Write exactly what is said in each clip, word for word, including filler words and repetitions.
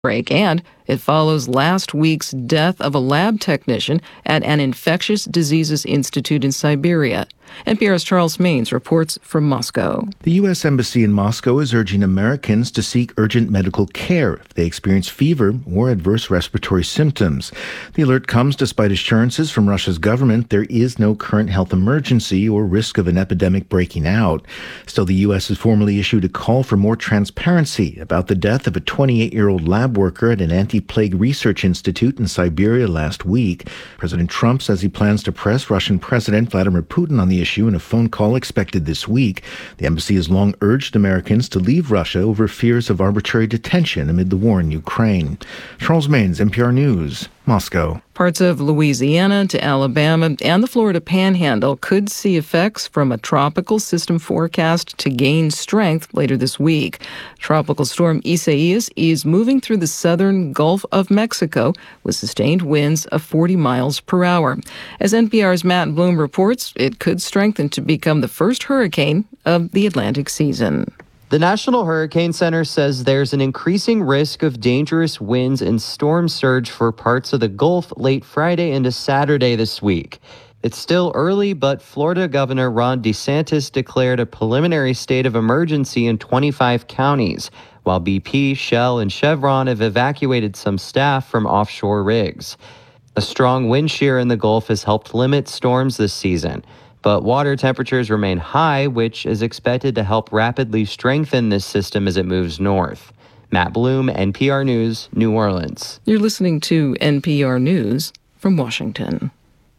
break, and it follows last week's death of a lab technician at an infectious diseases institute in Siberia. N P R's Charles Maines reports from Moscow. The U S Embassy in Moscow is urging Americans to seek urgent medical care if they experience fever or adverse respiratory symptoms. The alert comes despite assurances from Russia's government there is no current health emergency or risk of an epidemic breaking out. Still, the U S has formally issued a call for more transparency about the death of a twenty-eight-year-old lab worker at an anti-plague research institute in Siberia last week. President Trump says he plans to press Russian President Vladimir Putin on the issue in a phone call expected this week. The embassy has long urged Americans to leave Russia over fears of arbitrary detention amid the war in Ukraine. Charles Maines, N P R News, Moscow. Parts of Louisiana to Alabama and the Florida Panhandle could see effects from a tropical system forecast to gain strength later this week. Tropical storm Isaias is moving through the southern Gulf of Mexico with sustained winds of forty miles per hour. As N P R's Matt Bloom reports, it could strengthen to become the first hurricane of the Atlantic season. The National Hurricane Center says there's an increasing risk of dangerous winds and storm surge for parts of the Gulf late Friday into Saturday this week. It's still early, but Florida Governor Ron DeSantis declared a preliminary state of emergency in twenty-five counties, while B P, Shell, and Chevron have evacuated some staff from offshore rigs. A strong wind shear in the Gulf has helped limit storms this season, but water temperatures remain high, which is expected to help rapidly strengthen this system as it moves north. Matt Bloom, N P R News, New Orleans. You're listening to N P R News from Washington.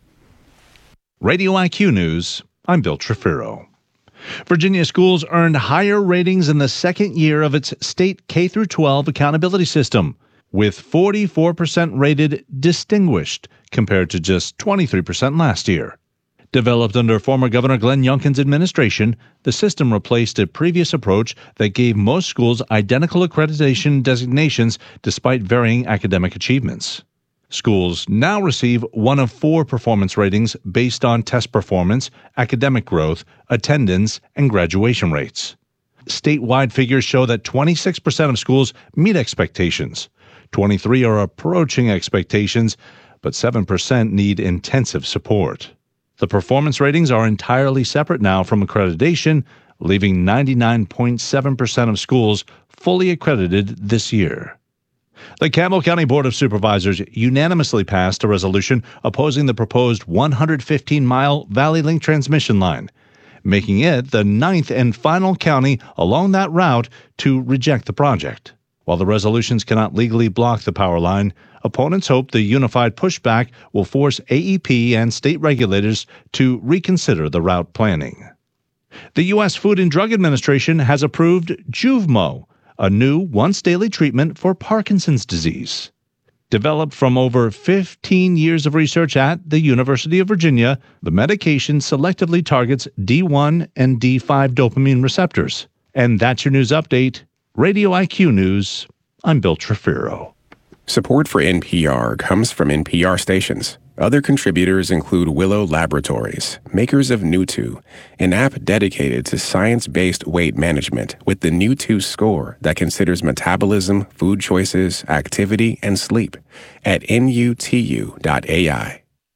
Radio I Q News, I'm Bill Trefiro. Virginia schools earned higher ratings in the second year of its state K through twelve accountability system, with forty-four percent rated distinguished compared to just twenty-three percent last year. Developed under former Governor Glenn Youngkin's administration, the system replaced a previous approach that gave most schools identical accreditation designations despite varying academic achievements. Schools now receive one of four performance ratings based on test performance, academic growth, attendance, and graduation rates. Statewide figures show that twenty-six percent of schools meet expectations, twenty-three are approaching expectations, but seven percent need intensive support. The performance ratings are entirely separate now from accreditation, leaving ninety-nine point seven percent of schools fully accredited this year. The Campbell County Board of Supervisors unanimously passed a resolution opposing the proposed one hundred fifteen mile Valley Link transmission line, making it the ninth and final county along that route to reject the project. While the resolutions cannot legally block the power line, opponents hope the unified pushback will force A E P and state regulators to reconsider the route planning. The U S Food and Drug Administration has approved Juvmo, a new once-daily treatment for Parkinson's disease. Developed from over fifteen years of research at the University of Virginia, the medication selectively targets D one and D five dopamine receptors. And that's your news update. Radio I Q News, I'm Bill Trefiro. Support for N P R comes from N P R stations. Other contributors include Willow Laboratories, makers of Nutu, an app dedicated to science-based weight management with the Nutu score that considers metabolism, food choices, activity, and sleep at N U T U dot A I.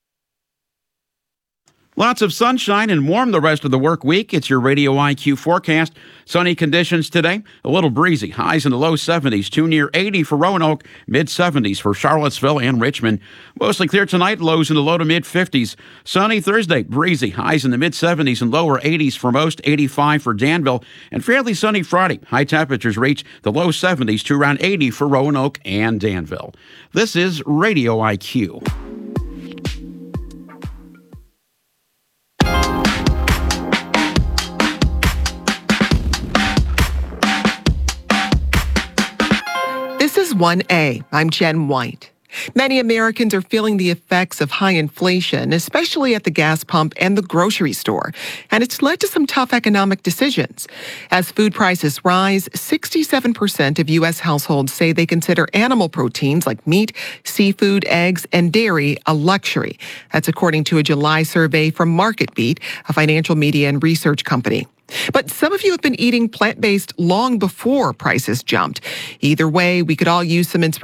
Lots of sunshine and warm the rest of the work week. It's your Radio I Q forecast. Sunny conditions today, a little breezy. Highs in the low seventies, too near eighty for Roanoke, mid seventies for Charlottesville and Richmond. Mostly clear tonight, lows in the low to mid fifties. Sunny Thursday, breezy. Highs in the mid seventies and lower eighties for most, eighty-five for Danville. And fairly sunny Friday. High temperatures reach the low seventies to around eighty for Roanoke and Danville. This is Radio I Q. This is one A. I'm Jen White. Many Americans are feeling the effects of high inflation, especially at the gas pump and the grocery store, and it's led to some tough economic decisions. As food prices rise, sixty-seven percent of U S households say they consider animal proteins like meat, seafood, eggs, and dairy a luxury. That's according to a July survey from MarketBeat, a financial media and research company. But some of you have been eating plant-based long before prices jumped. Either way, we could all use some inspiration.